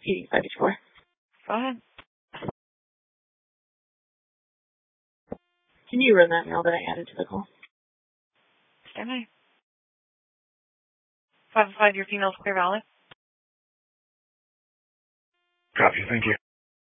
eating 584. Go ahead. Can you run that mail that I added to the call? Stand by. 505, your female's clear valid. Copy, thank you.